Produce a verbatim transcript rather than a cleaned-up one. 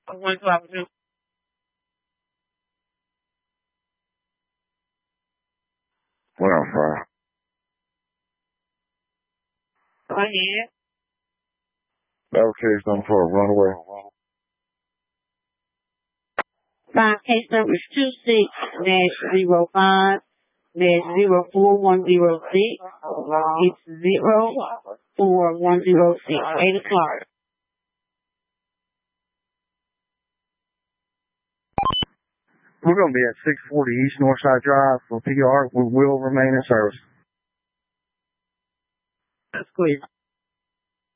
One twelve two. What else, sir? Go ahead. That case number for a runaway. Five case number is two six dash zero five dash zero four one zero six. It's zero four one zero six. Eight o'clock. We're going to be at six forty East Northside Drive for P R. We will remain in service. That's clear.